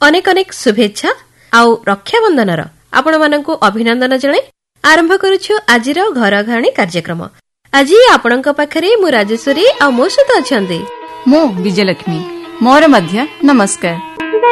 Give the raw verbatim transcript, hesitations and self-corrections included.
ଅନେକ ଅନେକ ଶୁଭେଚ୍ଛା ଆଉ ରକ୍ଷାବନ୍ଧନର ଆପଣମାନଙ୍କୁ ଅଭିନନ୍ଦନ ଜଣାଇ ଆରମ୍ଭ କରୁଛୁ ଆଜିର ଘର ଘାଣୀ କାର୍ଯ୍ୟକ୍ରମ। ଆଜି ଆପଣଙ୍କ ପାଖରେ ମୁଁ ରାଜେଶ୍ୱରୀ ଆଉ ମୋ ସହିତ ଅଛନ୍ତି ମୁଁ ବିଜୟଲକ୍ଷ୍ମୀ। ମୋର ମଧ୍ୟ ନମସ୍କାର।